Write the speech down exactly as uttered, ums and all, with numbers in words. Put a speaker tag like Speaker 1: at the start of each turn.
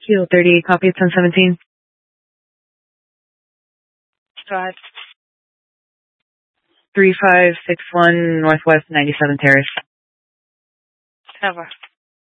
Speaker 1: Kilo thirty-eight, copy at ten seventeen.
Speaker 2: Drive.
Speaker 1: three five six one Northwest ninety-seven Terrace.
Speaker 2: Cover.